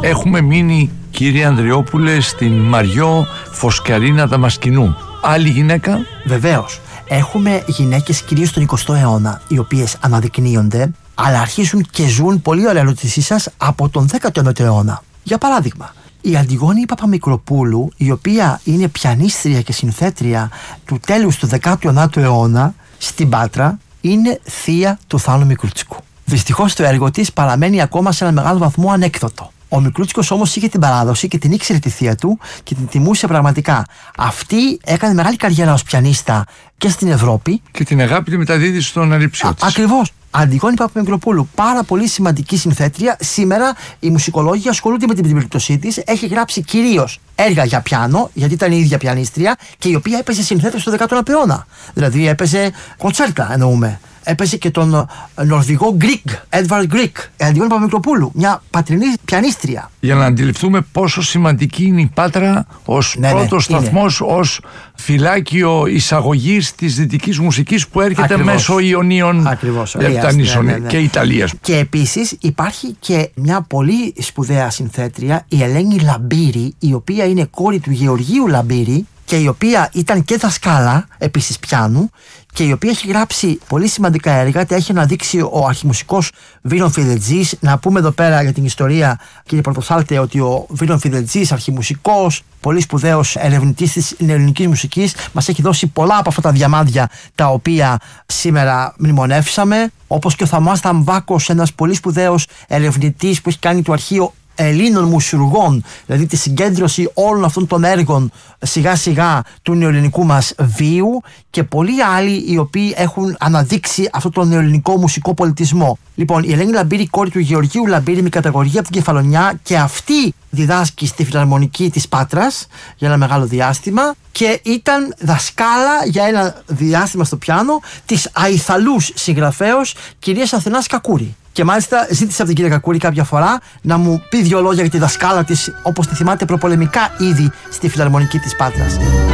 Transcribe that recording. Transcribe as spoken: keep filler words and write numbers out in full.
Έχουμε μείνει, κύριε Ανδριόπουλε, στην Μαριό Φωσκαρίνα Δαμασκηνού. Άλλη γυναίκα? Βεβαίως. Έχουμε γυναίκες κυρίως στον εικοστό αιώνα, οι οποίες αναδεικνύονται, αλλά αρχίζουν και ζουν, πολύ ωραία ερώτησή σας, από τον δέκατο ένατο αιώνα. Για παράδειγμα, η Αντιγόνη Παπαμικροπούλου, η οποία είναι πιανίστρια και συνθέτρια του τέλους του δέκατου ένατου αιώνα στην Πάτρα, είναι θεία του Θάνου Μικρούτσικου. Δυστυχώς το έργο της παραμένει ακόμα σε ένα μεγάλο βαθμό ανέκδοτο. Ο Μικρούτσικος όμως είχε την παράδοση και την ήξερε τη θεία του και την τιμούσε πραγματικά. Αυτή έκανε μεγάλη καριέρα ως πιανίστα και στην Ευρώπη. Και την αγάπη τη μεταδίδει στον αριψιό της. Ακριβώς. Αντιγόνη Παπαμικροπούλου, πάρα πολύ σημαντική συνθέτρια. Σήμερα οι μουσικολόγοι ασχολούνται με την περίπτωσή της. Έχει γράψει κυρίως έργα για πιάνο, γιατί ήταν η ίδια πιανίστρια, και η οποία έπαιζε συνθέτες στο δέκατο ένατο αιώνα. Δηλαδή έπαιζε κοντσέρτα, εννοούμε. Έπαιζε και τον Νορβηγό Γκρικ, Έντβαρντ Γκρικ, Αντιγόνη Παπαμικροπούλου, μια πατρινή πιανίστρια. Για να αντιληφθούμε πόσο σημαντική είναι η Πάτρα ως ναι, πρώτος ναι, σταθμός, ως φυλάκιο εισαγωγής της δυτικής μουσικής που έρχεται Ακριβώς. μέσω Ιωνίων Λεπτανήσων ναι, ναι, ναι. και Ιταλίας. Και επίσης υπάρχει και μια πολύ σπουδαία συνθέτρια, η Ελένη Λαμπύρη, η οποία είναι κόρη του Γεωργίου Λαμπύρη και η οποία ήταν και δασκάλα επίσης πιάνου, και η οποία έχει γράψει πολύ σημαντικά έργα. Τα έχει αναδείξει ο αρχιμουσικός Βίρον Φιδετζής. Να πούμε εδώ πέρα για την ιστορία, κύριε Πρωτοσάλτε, ότι ο Βίρον Φιδετζής, αρχιμουσικός, πολύ σπουδαίος ερευνητής της ελληνικής μουσικής, μας έχει δώσει πολλά από αυτά τα διαμάντια τα οποία σήμερα μνημονεύσαμε. Όπως και ο Θωμάς Θαμβάκος, ένας πολύ σπουδαίος ερευνητής που έχει κάνει το αρχείο Ελλήνων μουσουργών, δηλαδή τη συγκέντρωση όλων αυτών των έργων σιγά σιγά του νεοελληνικού μας βίου, και πολλοί άλλοι οι οποίοι έχουν αναδείξει αυτόν τον νεοελληνικό μουσικό πολιτισμό. Λοιπόν, η Ελένη Λαμπύρη, κόρη του Γεωργίου Λαμπύρη, με καταγωγή από την Κεφαλονιά, και αυτή διδάσκει στη Φιλαρμονική της Πάτρας για ένα μεγάλο διάστημα και ήταν δασκάλα για ένα διάστημα στο πιάνο της αϊθαλούς συγγραφέως κυρίας Αθηνάς Κακούρη. Και μάλιστα ζήτησα από την κυρία Κακούρη κάποια φορά να μου πει δύο λόγια για τη δασκάλα της, όπως τη θυμάται προπολεμικά ήδη στη Φιλαρμονική της Πάτρας.